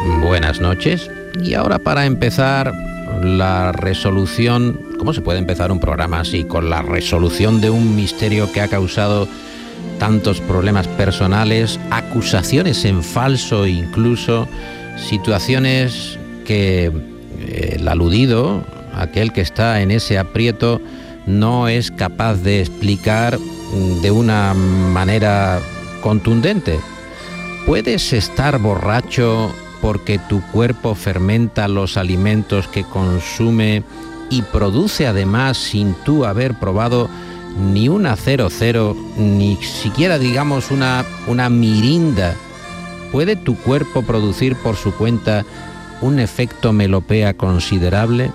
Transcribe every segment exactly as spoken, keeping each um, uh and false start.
Buenas noches. Y ahora, para empezar, la resolución... ¿Cómo se puede empezar un programa así? Con la resolución de un misterio que ha causado tantos problemas personales, acusaciones en falso incluso, situaciones que el aludido, aquel que está en ese aprieto, no es capaz de explicar de una manera contundente. ¿Puedes estar borracho porque tu cuerpo fermenta los alimentos que consume y produce además, sin tú haber probado ni una cero cero, ni siquiera digamos una, una mirinda? ¿Puede tu cuerpo producir por su cuenta un efecto melopea considerable?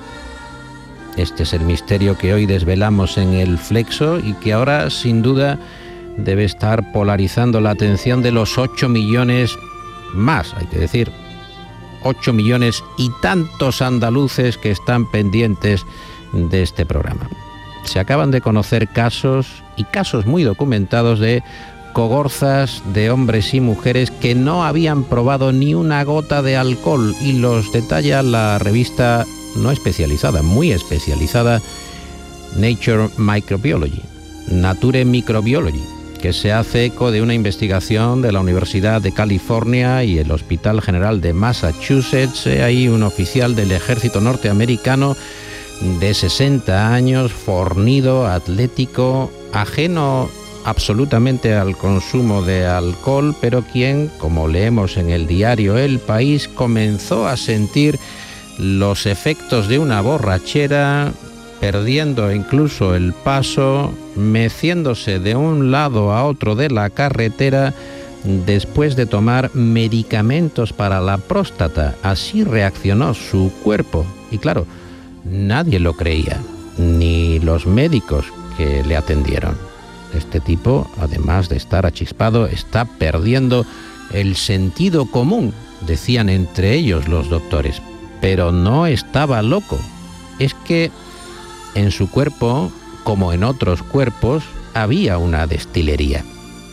Este es el misterio que hoy desvelamos en el Flexo y que ahora sin duda debe estar polarizando la atención de los ocho millones más, hay que decir, ocho millones y tantos andaluces que están pendientes de este programa. Se acaban de conocer casos, y casos muy documentados, de cogorzas de hombres y mujeres que no habían probado ni una gota de alcohol, y los detalla la revista no especializada, muy especializada, Nature Microbiology, Nature Microbiology, que se hace eco de una investigación de la Universidad de California y el Hospital General de Massachusetts. Hay un oficial del ejército norteamericano de sesenta años, fornido, atlético, ajeno absolutamente al consumo de alcohol, pero quien, como leemos en el diario El País, comenzó a sentir los efectos de una borrachera, perdiendo incluso el paso, meciéndose de un lado a otro de la carretera después de tomar medicamentos para la próstata. Así reaccionó su cuerpo. Y claro, nadie lo creía, ni los médicos que le atendieron. Este tipo, además de estar achispado, está perdiendo el sentido común, decían entre ellos los doctores. Pero no estaba loco. Es que en su cuerpo, como en otros cuerpos, había una destilería.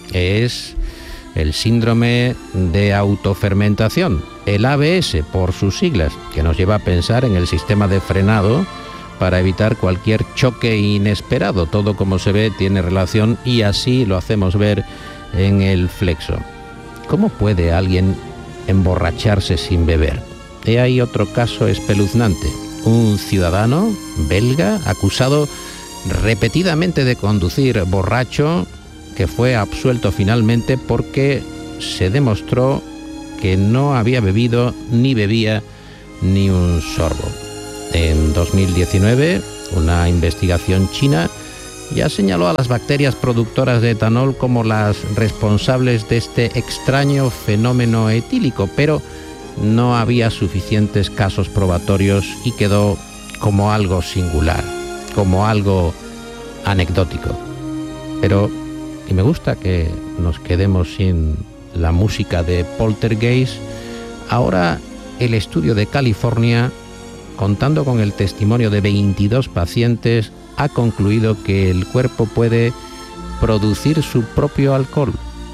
Es el síndrome de autofermentación, el A B S por sus siglas, que nos lleva a pensar en el sistema de frenado para evitar cualquier choque inesperado. Todo, como se ve, tiene relación, y así lo hacemos ver en el Flexo. ¿Cómo puede alguien emborracharse sin beber? He ahí otro caso espeluznante. Un ciudadano belga acusado repetidamente de conducir borracho, que fue absuelto finalmente porque se demostró que no había bebido ni bebía ni un sorbo. En dos mil diecinueve, una investigación china ya señaló a las bacterias productoras de etanol como las responsables de este extraño fenómeno etílico, pero no había suficientes casos probatorios y quedó como algo singular, como algo anecdótico. Pero, y me gusta que nos quedemos sin la música de Poltergeist, ahora el estudio de California, contando con el testimonio de veintidós pacientes, ha concluido que el cuerpo puede producir su propio alcohol.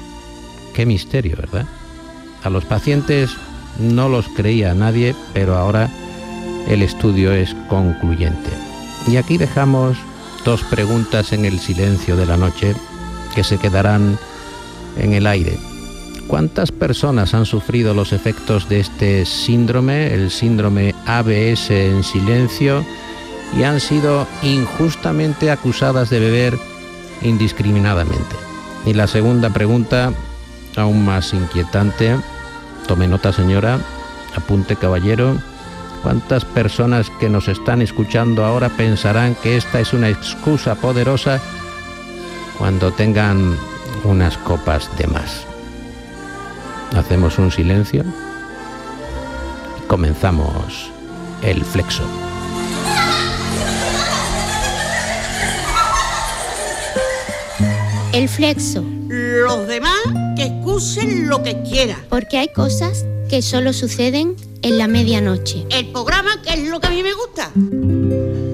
Qué misterio, ¿verdad? A los pacientes no los creía nadie, pero ahora el estudio es concluyente. Y aquí dejamos dos preguntas en el silencio de la noche que se quedarán en el aire. ¿Cuántas personas han sufrido los efectos de este síndrome, el síndrome A B S en silencio, y han sido injustamente acusadas de beber indiscriminadamente? Y la segunda pregunta, aún más inquietante, tome nota, señora, apunte, caballero. ¿Cuántas personas que nos están escuchando ahora pensarán que esta es una excusa poderosa cuando tengan unas copas de más? Hacemos un silencio y comenzamos el Flexo. El Flexo. Los demás que excusen lo que quieran. Porque hay cosas que solo suceden en la medianoche. El programa, que es lo que a mí me gusta.